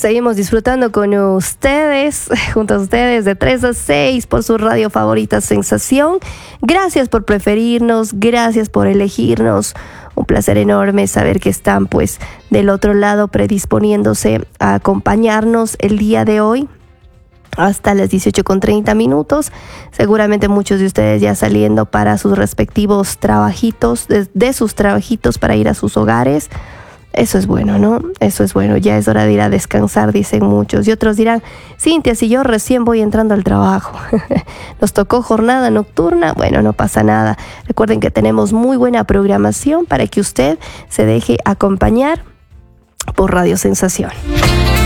seguimos disfrutando con ustedes, junto a ustedes de 3 a 6 por su radio favorita Sensación. Gracias por preferirnos, gracias por elegirnos. Un placer enorme saber que están pues del otro lado predisponiéndose a acompañarnos el día de hoy hasta las 18:30. Seguramente muchos de ustedes ya saliendo para sus respectivos trabajitos, de sus trabajitos para ir a sus hogares. Eso es bueno, ¿no? Eso es bueno. Ya es hora de ir a descansar, dicen muchos. Y otros dirán, Cintia, si yo recién voy entrando al trabajo, nos tocó jornada nocturna, bueno, no pasa nada. Recuerden que tenemos muy buena programación para que usted se deje acompañar por Radio Sensación.